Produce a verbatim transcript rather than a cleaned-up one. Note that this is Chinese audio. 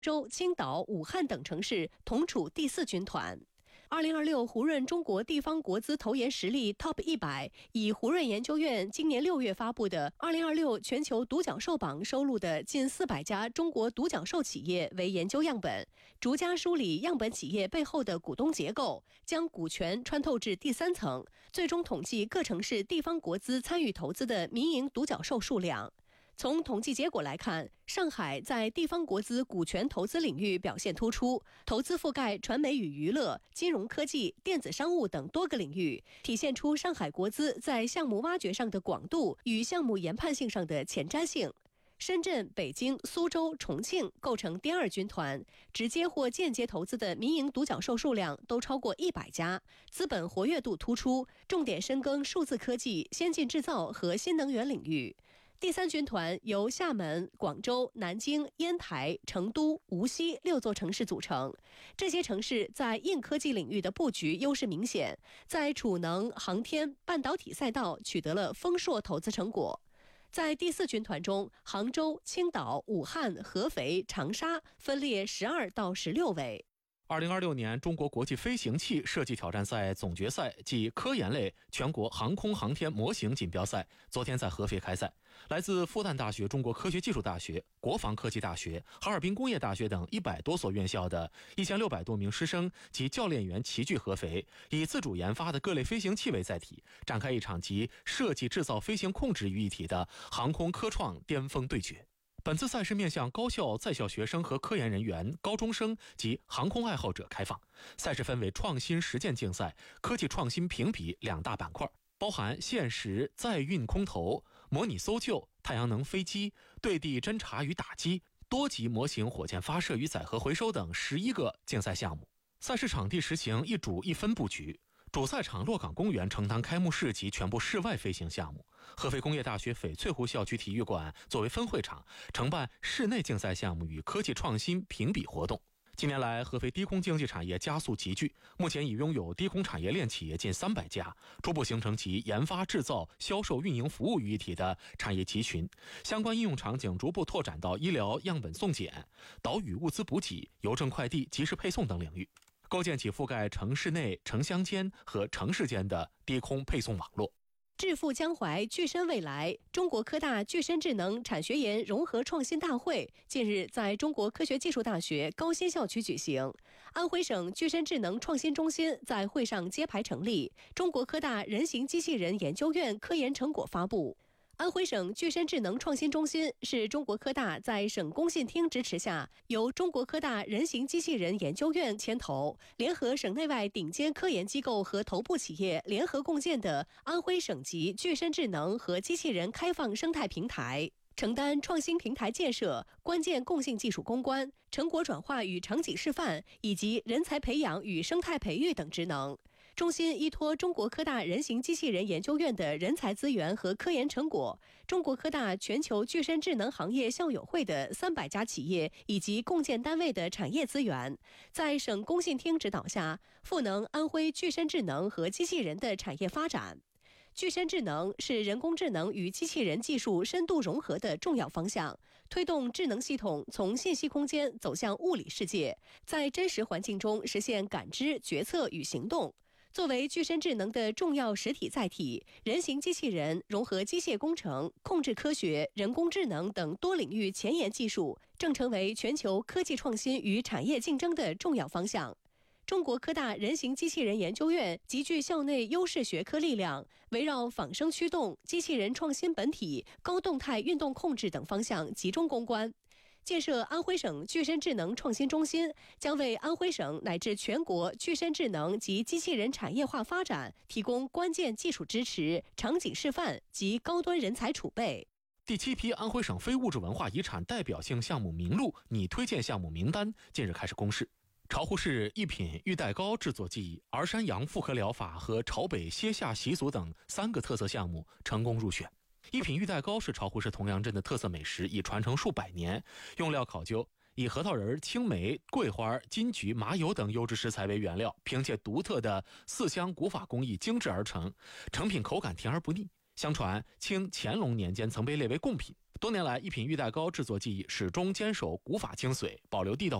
州、青岛、武汉等城市同处第四军团。二零二六胡润中国地方国资投研实力 Top 一百，以胡润研究院今年六月发布的二零二六全球独角兽榜收录的近四百家中国独角兽企业为研究样本，逐家梳理样本企业背后的股东结构，将股权穿透至第三层，最终统计各城市地方国资参与投资的民营独角兽数量。从统计结果来看，上海在地方国资股权投资领域表现突出，投资覆盖传媒与娱乐、金融科技、电子商务等多个领域，体现出上海国资在项目挖掘上的广度与项目研判性上的前瞻性。深圳、北京、苏州、重庆构成第二军团，直接或间接投资的民营独角兽数量都超过一百家，资本活跃度突出，重点深耕数字科技、先进制造和新能源领域。第三军团由厦门、广州、南京、烟台、成都、无锡六座城市组成，这些城市在硬科技领域的布局优势明显，在储能、航天、半导体赛道取得了丰硕投资成果。在第四军团中，杭州、青岛、武汉、合肥、长沙分列十二到十六位。 二零二六年中国国际飞行器设计挑战赛总决赛暨科研类全国航空航天模型锦标赛昨天在合肥开赛，来自复旦大学、中国科学技术大学、国防科技大学、哈尔滨工业大学等一百多所院校的一千六百多名师生及教练员齐聚合肥，以自主研发的各类飞行器为载体，展开一场集设计、制造、飞行控制于一体的航空科创巅峰对决。本次赛事面向高校在校学生和科研人员、高中生及航空爱好者开放。赛事分为创新实践竞赛、科技创新评比两大板块，包含现实载运空投、模拟搜救、太阳能飞机、对地侦察与打击、多级模型火箭发射与载荷回收等十一个竞赛项目。赛事场地实行一主一分布局，主赛场洛岗公园承担开幕式及全部室外飞行项目，合肥工业大学翡翠湖校区体育馆作为分会场，承办室内竞赛项目与科技创新评比活动。近年来，合肥低空经济产业加速集聚，目前已拥有低空产业链企业近三百家，初步形成其研发、制造、销售、运营服务于一体的产业集群，相关应用场景逐步拓展到医疗样本送检、岛屿物资补给、邮政快递、即时配送等领域，构建起覆盖城市内、城乡间和城市间的低空配送网络。 致富江淮，聚深未来。中国科大具身智能产学研融合创新大会近日在中国科学技术大学高新校区举行。安徽省具身智能创新中心在会上揭牌成立，中国科大人形机器人研究院科研成果发布。安徽省具身智能创新中心是中国科大在省工信厅支持下，由中国科大人形机器人研究院牵头，联合省内外顶尖科研机构和头部企业联合共建的安徽省级具身智能和机器人开放生态平台，承担创新平台建设、关键共性技术攻关、成果转化与场景示范，以及人才培养与生态培育等职能。中心依托中国科大人形机器人研究院的人才资源和科研成果，中国科大全球具身智能行业校友会的三百家企业以及共建单位的产业资源，在省工信厅指导下，赋能安徽具身智能和机器人的产业发展。具身智能是人工智能与机器人技术深度融合的重要方向，推动智能系统从信息空间走向物理世界，在真实环境中实现感知、决策与行动。作为具身智能的重要实体载体，人形机器人融合机械工程、控制科学、人工智能等多领域前沿技术，正成为全球科技创新与产业竞争的重要方向。中国科大人形机器人研究院集聚校内优势学科力量，围绕仿生驱动、机器人创新本体、高动态运动控制等方向集中攻关。建设安徽省具身智能创新中心，将为安徽省乃至全国具身智能及机器人产业化发展提供关键技术支持、场景示范及高端人才储备。 第七批安徽省非物质文化遗产代表性项目名录拟推荐项目名单近日开始公示。巢湖市一品玉带糕制作技艺、儿山羊复合疗法和潮北歇夏习俗等三个特色项目成功入选。一品玉带糕是巢湖市同阳镇的特色美食，已传承数百年，用料考究，以核桃仁、青梅、桂花、金桔、麻油等优质食材为原料，凭借独特的四香古法工艺精制而成，成品口感甜而不腻。相传清乾隆年间曾被列为贡品， 多年来，一品玉带糕制作技艺始终坚守古法精髓，保留地道